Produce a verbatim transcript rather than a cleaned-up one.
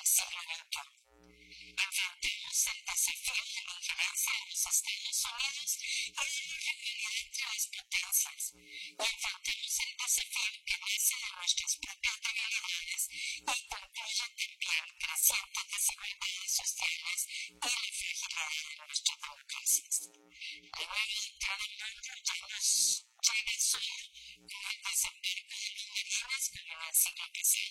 siglo veintiuno. Enfrentamos el desafío de la injerencia de los Estados Unidos y de la rivalidad entre las potencias. Y enfrentamos el desafío que nace de nuestras propias debilidades y concluye también crecientes desigualdades sociales y la fragilidad de nuestras democracias. El nuevo dictado del mundo ya nos llega solo con el desembarco de los marines como en el siglo pasado.